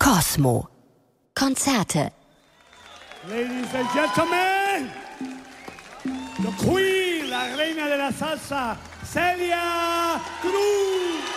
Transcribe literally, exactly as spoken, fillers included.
Cosmo. Konzerte. Ladies and Gentlemen, the Queen, la reina de la salsa, Celia Cruz.